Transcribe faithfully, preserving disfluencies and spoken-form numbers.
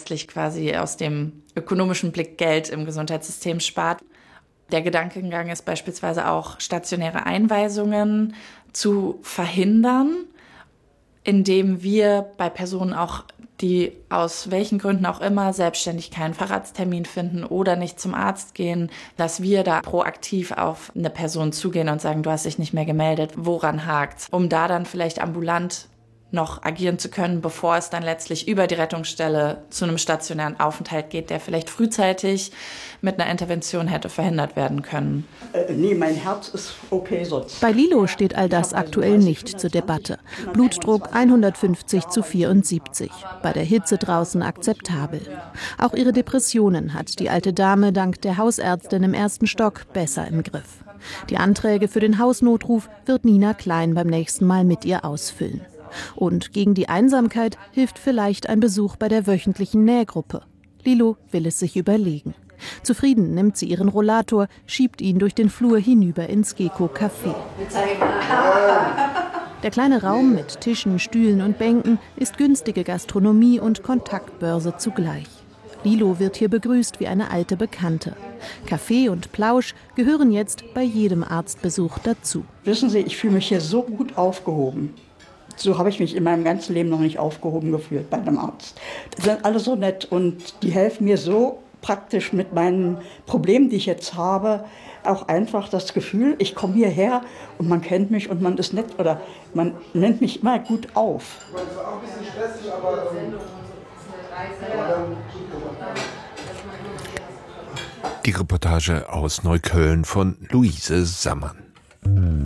letztlich quasi aus dem ökonomischen Blick Geld im Gesundheitssystem spart. Der Gedankengang ist beispielsweise auch, stationäre Einweisungen zu verhindern, indem wir bei Personen auch, die aus welchen Gründen auch immer selbstständig keinen Facharzttermin finden oder nicht zum Arzt gehen, dass wir da proaktiv auf eine Person zugehen und sagen, du hast dich nicht mehr gemeldet, woran hakt's? Um da dann vielleicht ambulant noch agieren zu können, bevor es dann letztlich über die Rettungsstelle zu einem stationären Aufenthalt geht, der vielleicht frühzeitig mit einer Intervention hätte verhindert werden können. Äh, nee, mein Herz ist okay sonst. Bei Lilo steht all das aktuell nicht zur Debatte. Blutdruck hundertfünfzig zu vierundsiebzig. Bei der Hitze draußen akzeptabel. Auch ihre Depressionen hat die alte Dame dank der Hausärztin im ersten Stock besser im Griff. Die Anträge für den Hausnotruf wird Nina Klein beim nächsten Mal mit ihr ausfüllen. Und gegen die Einsamkeit hilft vielleicht ein Besuch bei der wöchentlichen Nähgruppe. Lilo will es sich überlegen. Zufrieden nimmt sie ihren Rollator, schiebt ihn durch den Flur hinüber ins Gecko-Café. Der kleine Raum mit Tischen, Stühlen und Bänken ist günstige Gastronomie und Kontaktbörse zugleich. Lilo wird hier begrüßt wie eine alte Bekannte. Kaffee und Plausch gehören jetzt bei jedem Arztbesuch dazu. Wissen Sie, ich fühle mich hier so gut aufgehoben. So habe ich mich in meinem ganzen Leben noch nicht aufgehoben gefühlt bei einem Arzt. Die sind alle so nett und die helfen mir so praktisch mit meinen Problemen, die ich jetzt habe. Auch einfach das Gefühl, ich komme hierher und man kennt mich und man ist nett oder man nennt mich immer gut auf. Die Reportage aus Neukölln von Luise Sammann.